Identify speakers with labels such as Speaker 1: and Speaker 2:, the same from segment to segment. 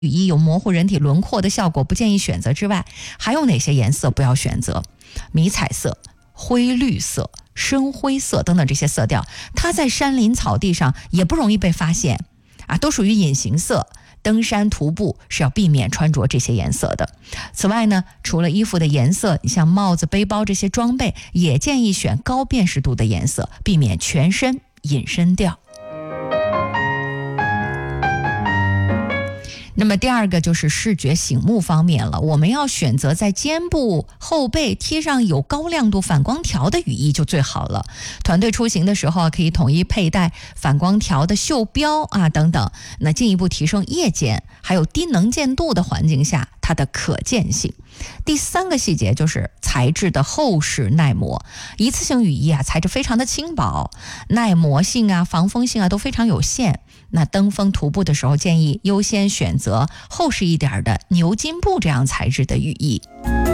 Speaker 1: 雨衣有模糊人体轮廓的效果，不建议选择之外，还有哪些颜色不要选择？迷彩色、灰绿色、深灰色等等这些色调，它在山林草地上也不容易被发现啊，都属于隐形色。登山徒步是要避免穿着这些颜色的。此外呢，除了衣服的颜色，你像帽子、背包这些装备，也建议选高辨识度的颜色，避免全身隐身掉。那么第二个就是视觉醒目方面了，我们要选择在肩部后背贴上有高亮度反光条的雨衣就最好了。团队出行的时候可以统一佩戴反光条的袖标啊等等，那进一步提升夜间还有低能见度的环境下它的可见性。第三个细节就是材质的厚实耐磨，一次性雨衣啊材质非常的轻薄，耐磨性啊防风性啊都非常有限。那登峰徒步的时候建议优先选择厚实一点的牛津布这样材质的雨衣。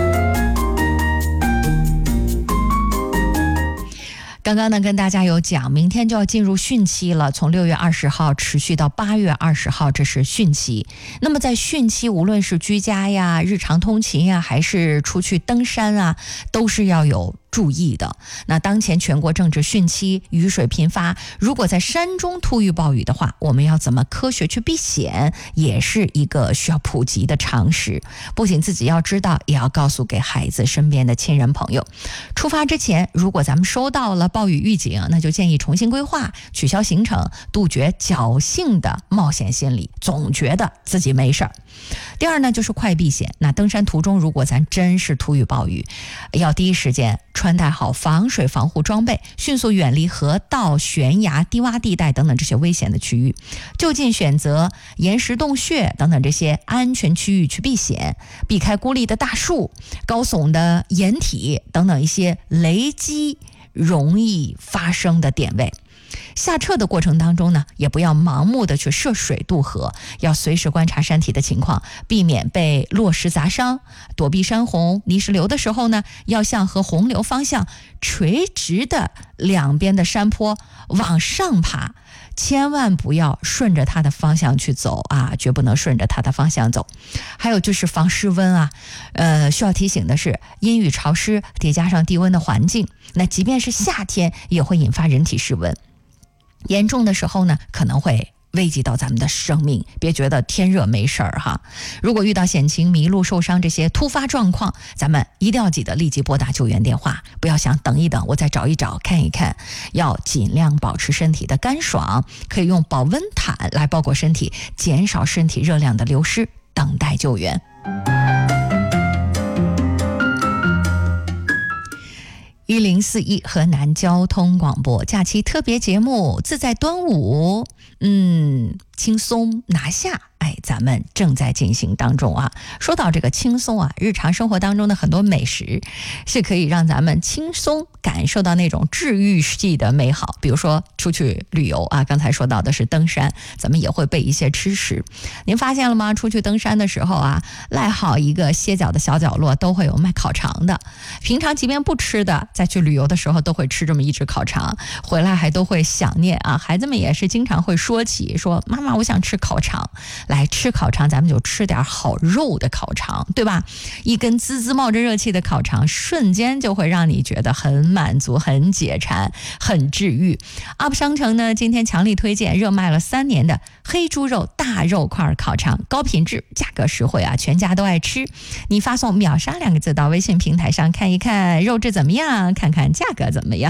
Speaker 1: 刚刚呢跟大家有讲，明天就要进入汛期了，从6月20号持续到8月20号，这是汛期。那么在汛期，无论是居家呀、日常通勤呀，还是出去登山啊，都是要有注意的。那当前全国正值汛期，雨水频发，如果在山中突遇暴雨的话，我们要怎么科学去避险，也是一个需要普及的常识。不仅自己要知道，也要告诉给孩子身边的亲人朋友。出发之前，如果咱们收到了暴雨预警，那就建议重新规划，取消行程，杜绝侥幸的冒险心理，总觉得自己没事儿。第二呢，就是快避险。那登山途中，如果咱真是突遇暴雨，要第一时间穿戴好防水防护装备，迅速远离河道、悬崖、低洼地带等等这些危险的区域，就近选择岩石洞穴等等这些安全区域去避险，避开孤立的大树、高耸的岩体等等一些雷击容易发生的点位。下撤的过程当中呢，也不要盲目的去涉水渡河，要随时观察山体的情况，避免被落石砸伤。躲避山洪、泥石流的时候呢，要向和洪流方向垂直的两边的山坡往上爬，千万不要顺着它的方向去走啊，绝不能顺着它的方向走。还有就是防湿温啊，需要提醒的是，阴雨潮湿叠加上低温的环境，那即便是夏天也会引发人体失温。严重的时候呢，可能会危及到咱们的生命，别觉得天热没事儿哈。如果遇到险情、迷路、受伤这些突发状况，咱们一定要记得立即拨打救援电话，不要想等一等，我再找一找、看一看，要尽量保持身体的干爽，可以用保温毯来包裹身体，减少身体热量的流失，等待救援。1041河南交通广播假期特别节目自在端午，轻松拿下，咱们正在进行当中啊。说到这个轻松啊，日常生活当中的很多美食是可以让咱们轻松感受到那种治愈系的美好。比如说出去旅游啊，刚才说到的是登山，咱们也会备一些吃食。您发现了吗？出去登山的时候啊，赖好一个歇脚的小角落都会有卖烤肠的。平常即便不吃的，在去旅游的时候都会吃这么一只烤肠，回来还都会想念啊。孩子们也是经常会说起，说妈妈我想吃烤肠。来吃烤肠，咱们就吃点好肉的烤肠，对吧？一根滋滋冒着热气的烤肠，瞬间就会让你觉得很满足、很解馋、很治愈。UP 商城呢，今天强力推荐热卖了3年的黑猪肉大肉块烤肠，高品质，价格实惠啊，全家都爱吃。你发送秒杀2个字到微信平台上看一看肉质怎么样，看看价格怎么样。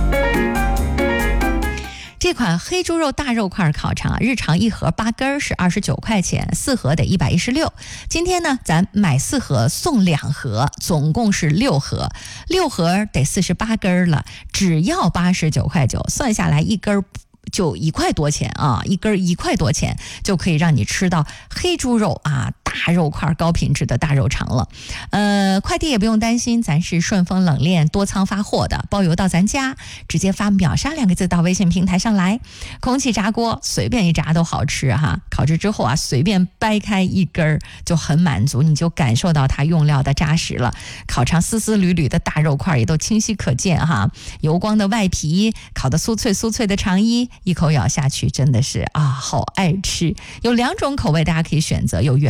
Speaker 1: 这款黑猪肉大肉块烤肠，日常1盒8根是29块钱，4盒得116。今天呢，咱买4盒送2盒，总共是6盒，6盒得48根了，只要89块9，算下来1根就1块多钱啊，1根1块多钱就可以让你吃到黑猪肉啊大大肉块、高品质的大肉肠了。快递也不用担心，咱是顺丰冷链多仓发货的，包邮到咱家，直接发秒杀2个字到微信平台上来。空气炸锅随便一炸都好吃哈，烤制之后啊，随便掰开一根就很满足，你就感受到它用料的扎实了。烤肠丝丝缕缕的大肉块也都清晰可见哈，油光的外皮，烤的酥脆酥脆的肠衣，一口咬下去真的是啊，好爱吃。有2种口味大家可以选择，有原